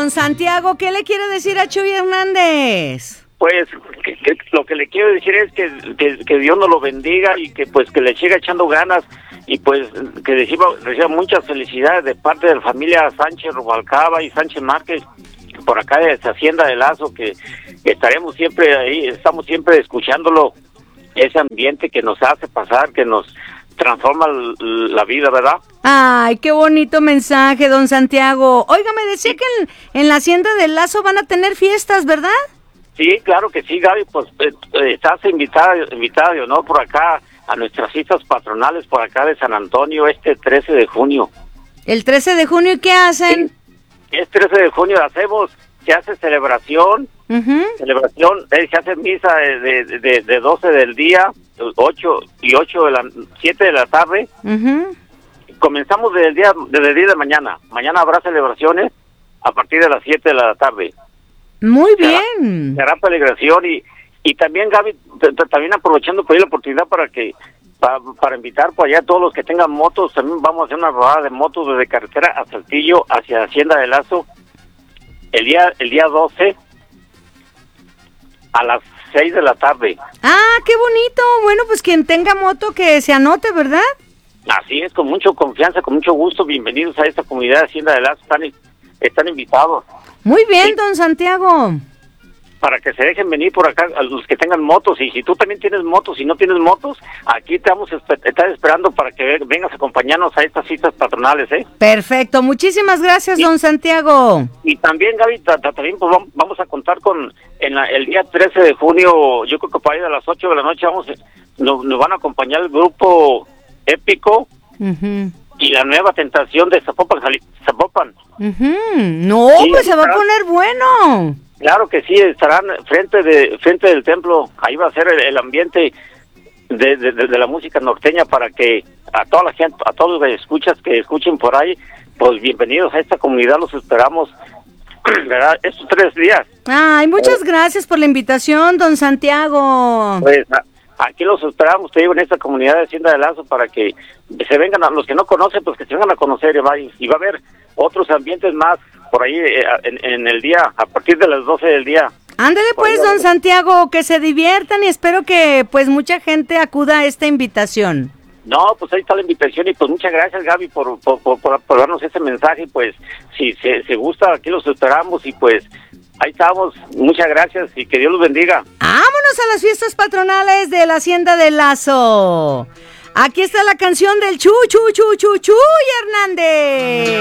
don Santiago, ¿qué le quiere decir a Chuy Hernández? Pues lo que le quiero decir es que Dios nos lo bendiga y que pues que le siga echando ganas y pues que reciba muchas felicidades de parte de la familia Sánchez Rubalcaba y Sánchez Márquez por acá de esta Hacienda de Lazo, que estaremos siempre ahí, estamos siempre escuchándolo, ese ambiente que nos hace pasar, que nos transforma la vida, ¿verdad? Ay, qué bonito mensaje, don Santiago. Oiga, me decía que en la Hacienda del Lazo van a tener fiestas, ¿verdad? Sí, claro que sí, Gaby, pues estás invitada de honor por acá a nuestras fiestas patronales por acá de San Antonio este 13 de junio. ¿El 13 de junio y qué hacen? Sí, es 13 de junio, se hace celebración, se hace misa de 12 del día, 8 y 7 de la tarde. Comenzamos desde el día de mañana. Mañana habrá celebraciones a partir de las 7 de la tarde. Muy bien. Será celebración y también, Gaby, también aprovechando por ahí la oportunidad para invitar por allá a todos los que tengan motos. También vamos a hacer una rodada de motos desde carretera a Saltillo hacia Hacienda de Lazo el día 12 a las 6 de la tarde. Ah, qué bonito. Bueno, pues quien tenga moto que se anote, ¿verdad? Así es, con mucha confianza, con mucho gusto. Bienvenidos a esta comunidad de Hacienda de Lazo. Están invitados. Muy bien, don Santiago. Para que se dejen venir por acá a los que tengan motos, y si tú también tienes motos y no tienes motos, aquí te vamos a estar esperando para que vengas a acompañarnos a estas fiestas patronales, ¿eh? Perfecto, muchísimas gracias, don Santiago. Y también, Gaby, también pues, vamos a contar con el día 13 de junio, yo creo que para ir a las 8 de la noche nos van a acompañar el grupo Épico y la Nueva Tentación de Zapopan. No, sí, pues se va a poner bueno. Claro que sí, estarán frente del templo. Ahí va a ser el ambiente de la música norteña para que a toda la gente, a todos los que escuchen por ahí, pues bienvenidos a esta comunidad, los esperamos, ¿verdad? Estos 3 días. Ay, muchas gracias por la invitación, don Santiago. Pues aquí los esperamos, te digo, en esta comunidad de Hacienda de Lazo para que se vengan, a los que no conocen, pues que se vengan a conocer y va a haber otros ambientes más por ahí en el día, a partir de las 12 del día. Ándele pues, don Santiago, que se diviertan y espero que pues mucha gente acuda a esta invitación. No, pues ahí está la invitación y pues muchas gracias, Gaby, por darnos ese mensaje. Pues si se gusta, aquí los esperamos y pues ahí estamos. Muchas gracias y que Dios los bendiga. ¡Vámonos a las fiestas patronales de la Hacienda del Lazo! Aquí está la canción del Chuy Hernández.